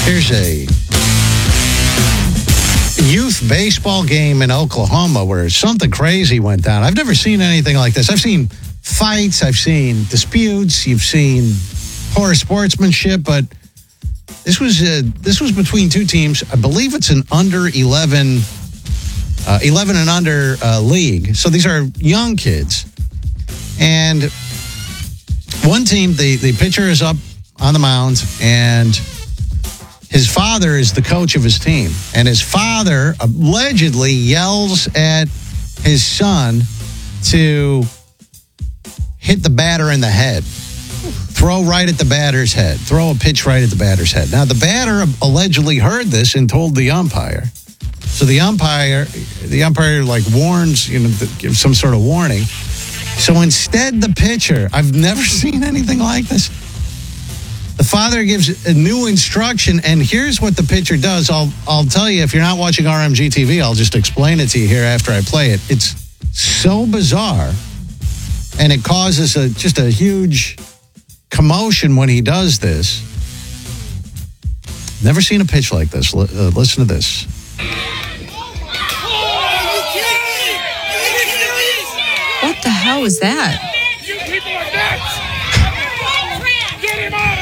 Here's a youth baseball game in Oklahoma where something crazy went down. I've never seen anything like this. I've seen fights, I've seen disputes, you've seen poor sportsmanship, but this was between two teams. I believe it's an under 11 and under league. So these are young kids. And one team, the pitcher is up on the mound, and his father is the coach of his team. And his father allegedly yells at his son to hit the batter in the head. Throw right at the batter's head. Throw a pitch right at the batter's head. Now, the batter allegedly heard this and told the umpire. So the umpire like warns, gives some sort of warning. So instead, the pitcher, I've never seen anything like this. The father gives a new instruction, and here's what the pitcher does. I'll tell you, if you're not watching RMG TV, I'll just explain it to you here after I play it. It's so bizarre, and it causes just a huge commotion when he does this. Never seen a pitch like this. Listen to this. What the hell was that? You people are nuts! Get him out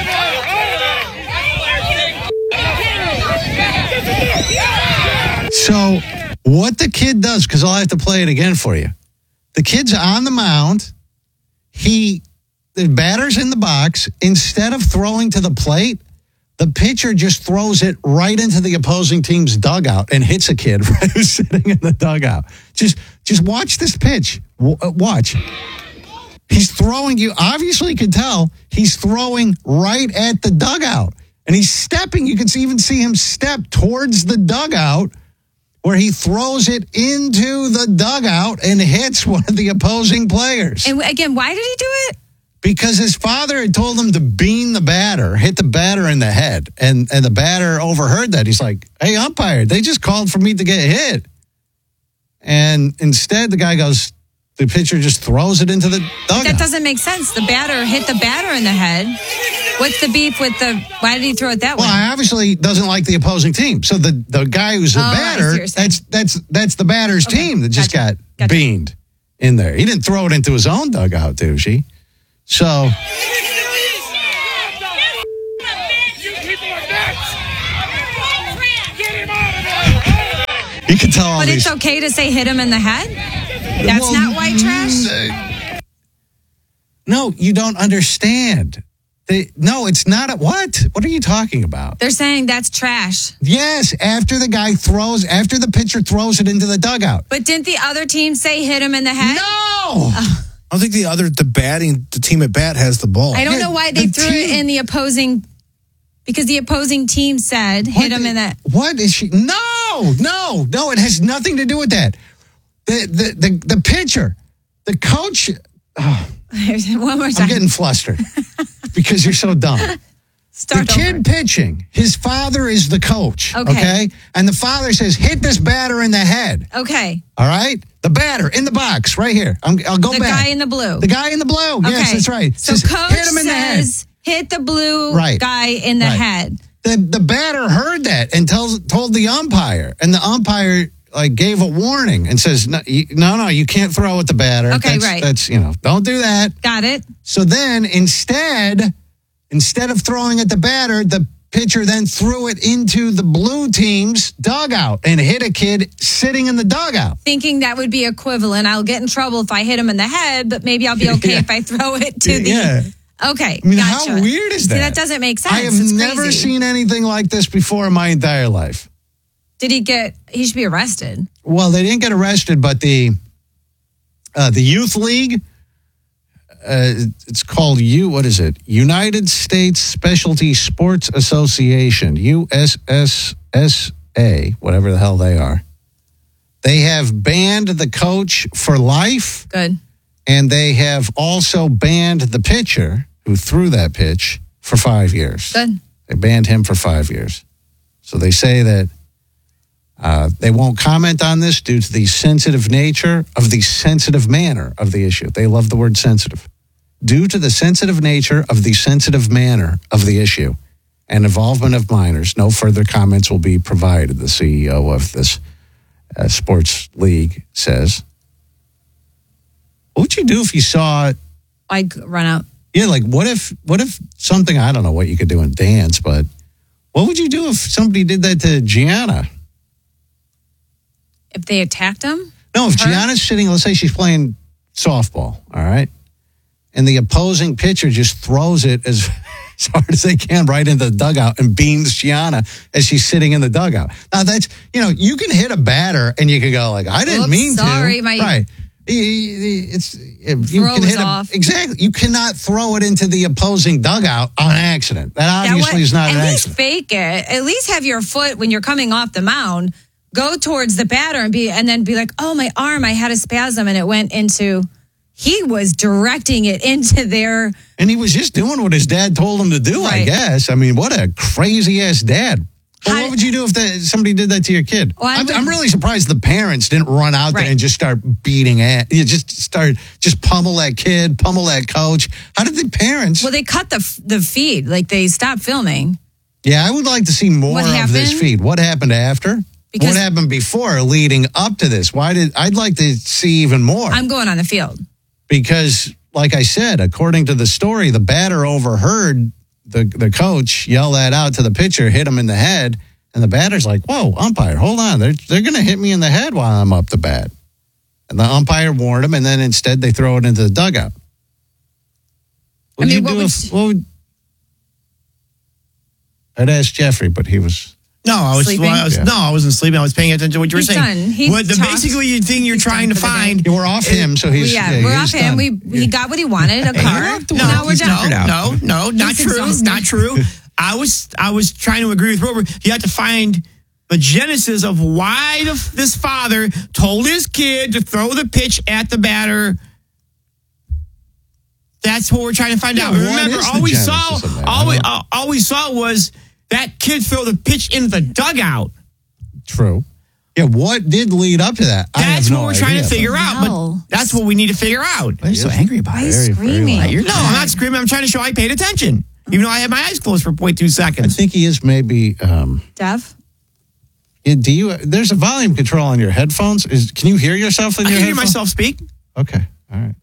of there! So what the kid does, because I'll have to play it again for you. The kid's on the mound. The batter's in the box. Instead of throwing to the plate, the pitcher just throws it right into the opposing team's dugout and hits a kid who's sitting in the dugout. Just watch this pitch. Watch. He's throwing, you obviously can tell, he's throwing right at the dugout. And he's stepping, you can even see him step towards the dugout where he throws it into the dugout and hits one of the opposing players. And again, why did he do it? Because his father had told him to bean the batter, hit the batter in the head. And the batter overheard that. He's like, hey, umpire, they just called for me to get hit. And instead, the guy goes, the pitcher just throws it into the dugout. That doesn't make sense. The batter hit the batter in the head. What's the beef with why did he throw it that way? Well, obviously doesn't like the opposing team. So the guy who's the batter, that's the batter's team that just got beaned in there. He didn't throw it into his own dugout, did she? So You people are nuts! Get him out of there! you can tell all But these. it's okay to say hit him in the head? That's not white trash? No, you don't understand. No, it's not. What? What are you talking about? They're saying that's trash. Yes, after the pitcher throws it into the dugout. But didn't the other team say hit him in the head? No! I don't think the team at bat has the ball. I don't know why they threw it in the opposing, because the opposing team said hit him in that. What is she? No, it has nothing to do with that. The pitcher, the coach. Oh, One more time. I'm getting flustered because you're so dumb. Start the kid over. pitching, his father is the coach. Okay. And the father says, hit this batter in the head. Okay. All right? The batter in the box right here. I'll go The back. guy in the blue. The guy in the blue. Okay. Yes, that's right. So Says, coach hit him in the head. says hit the blue Right. guy in the head. The batter heard that and told the umpire. And the umpire gave a warning and says, no, you can't throw at the batter. Okay, right. That's, don't do that. Got it. So then instead of throwing at the batter, the pitcher then threw it into the blue team's dugout and hit a kid sitting in the dugout. Thinking that would be equivalent. I'll get in trouble if I hit him in the head, but maybe I'll be okay if I throw it to the... Yeah. Okay, I mean, gotcha. how weird is that? See, that doesn't make sense. I have It's never crazy. seen anything like this before in my entire life. Did he should be arrested. Well, they didn't get arrested, but the youth league, it's called United States Specialty Sports Association, USSSA, whatever the hell they are. They have banned the coach for life. Good. And they have also banned the pitcher who threw that pitch for 5 years. Good. They banned him for 5 years. So they say that they won't comment on this due to the sensitive nature of the sensitive manner of the issue. They love the word sensitive. Due to the sensitive nature of the sensitive manner of the issue, and involvement of minors. No further comments will be provided, the CEO of this sports league says. What would you do if you saw... Like run out. Yeah, like what if something, I don't know what you could do in dance, but what would you do if somebody did that to Gianna? If they attacked him? No, if Gianna's sitting, let's say she's playing softball, all right? And the opposing pitcher just throws it as hard as they can right into the dugout and beans Gianna as she's sitting in the dugout. Now that's, you can hit a batter and you can go like, I didn't mean to. Sorry, right. Exactly. You cannot throw it into the opposing dugout on accident. That obviously is not an accident. At least fake it. At least have your foot when you're coming off the mound. Go towards the batter and then be like, oh, my arm, I had a spasm and it went into. He was directing it into there. And he was just doing what his dad told him to do, right. I guess. I mean, what a crazy ass dad. Well, what would you do if somebody did that to your kid? Well, I'm really surprised the parents didn't run out there and just start beating at you. Just pummel that kid, pummel that coach. How did the parents? Well, they cut the feed, like they stopped filming. Yeah, I would like to see more of this feed. What happened after? What happened before, leading up to this? I'd like to see even more. I'm going on the field because, like I said, according to the story, the batter overheard the coach yell that out to the pitcher, hit him in the head, and the batter's like, whoa, umpire, hold on. They're going to hit me in the head while I'm up the bat. And the umpire warned him, and then instead they throw it into the dugout. I'd ask Jeffrey, but he was... I wasn't sleeping. I was paying attention to what you were saying. Basically, the thing you're trying to find... You were off him, so he's... we're off him. He got what he wanted, a car. Now we're done. No, not true. Not true. I was trying to agree with Robert. You have to find the genesis of why this father told his kid to throw the pitch at the batter. That's what we're trying to find out. Remember, all we saw was that kid throw the pitch in the dugout. True. Yeah, what did lead up to that? That's what we're trying to figure out. But that's what we need to figure out. Why are you so angry about it? Screaming. No, I'm not screaming. I'm trying to show I paid attention. Even though I had my eyes closed for 0.2 seconds. I think he is maybe... Deaf? There's a volume control on your headphones. Can you hear yourself in your headphones? I can hear myself speak. Okay, all right.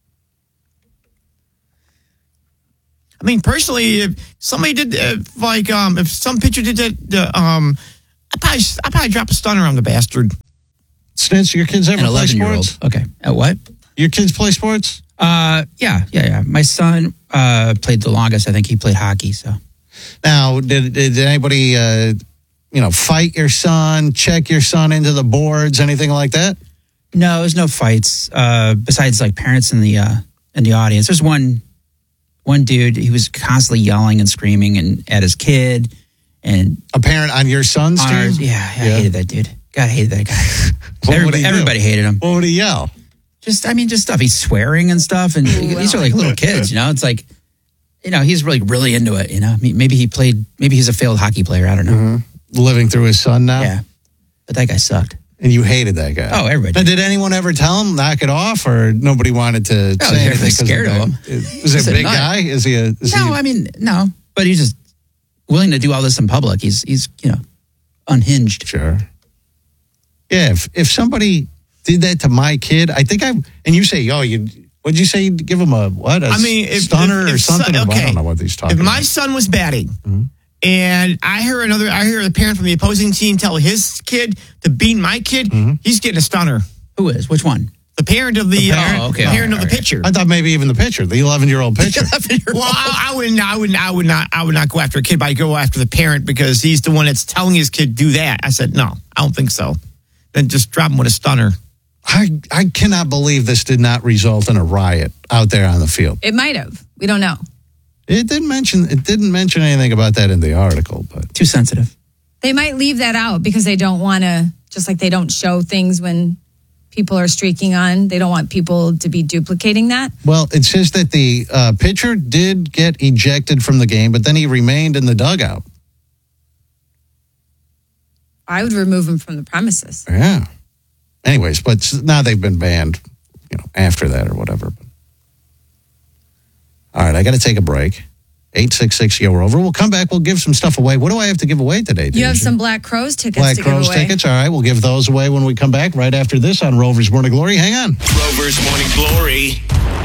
I mean, personally, if somebody did, if some pitcher did that, I'd probably drop a stunner on the bastard. Snitch, your kids ever play sports? Okay. At what? Your kids play sports? Yeah. My son played the longest. I think he played hockey. So now, did anybody, fight your son, check your son into the boards, anything like that? No, there's no fights. Besides, like parents in the audience, there's one dude. He was constantly yelling and screaming at his kid, and a parent on your son's team. I hated that dude. God, I hated that guy. Everybody hated him. What would he yell? Just stuff. He's swearing and stuff, and these are like little kids, It's like, he's really into it, Maybe he's a failed hockey player. I don't know. Mm-hmm. Living through his son now? Yeah. But that guy sucked. And you hated that guy? Oh, everybody. Now, did anyone ever tell him, knock it off, or nobody wanted to say anything? Scared of him. Is he a big guy? No. But he's just willing to do all this in public. He's unhinged. Sure. Yeah, if somebody did that to my kid, I think and you say, what'd you say? Give him a stunner or something? I don't know what he's talking about. If my son was batting, and I hear the parent from the opposing team tell his kid to beat my kid, he's getting a stunner. Who is? Which one? The parent of the parent of the pitcher. I thought maybe even the pitcher, the 11-year-old pitcher. Well, I would not go after a kid, but I go after the parent because he's the one that's telling his kid do that. I said, no, I don't think so. Then just drop him with a stunner. I cannot believe this did not result in a riot out there on the field. It might have. We don't know. It didn't mention anything about that in the article, but too sensitive. They might leave that out because they don't want to, just like they don't show things when people are streaking on. They don't want people to be duplicating that. Well, it says that the pitcher did get ejected from the game, but then he remained in the dugout. I would remove him from the premises. Yeah. Anyways, but now they've been banned, after that or whatever. All right, I got to take a break. 866-YO-ROVER. We'll come back. We'll give some stuff away. What do I have to give away today, You have Deja? some Black Crows tickets Black to Crows give away. tickets. All right, we'll give those away when we come back right after this on Rover's Morning Glory. Hang on. Rover's Morning Glory.